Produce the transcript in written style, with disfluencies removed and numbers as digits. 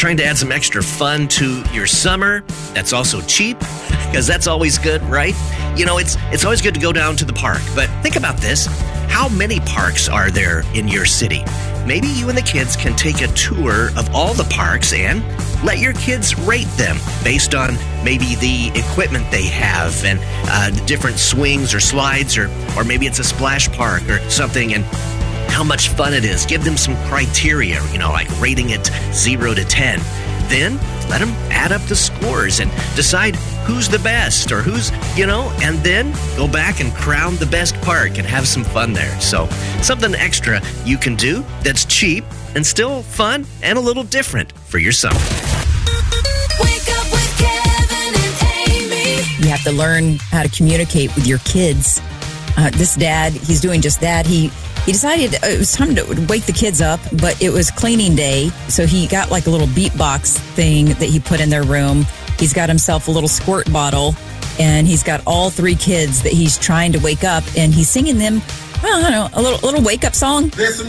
trying to add some extra fun to your summer that's also cheap, because that's always good, right? It's always good to go down to the park, but think about this. How many parks are there in your city? Maybe you and the kids can take a tour of all the parks and let your kids rate them based on maybe the equipment they have and different swings or slides, or maybe it's a splash park or something, and how much fun it is. Give them some criteria, like rating it 0 to 10. Then let them add up the scores and decide who's the best or who's, and then go back and crown the best park and have some fun there. So something extra you can do that's cheap and still fun and a little different for your summer. Wake up with Kevin and Amy. You have to learn how to communicate with your kids. This dad, he's doing just that. He decided it was time to wake the kids up, but it was cleaning day, so he got like a little beatbox thing that he put in their room. He's got himself a little squirt bottle, and he's got all 3 kids that he's trying to wake up, and he's singing them, I don't know, a little wake up song.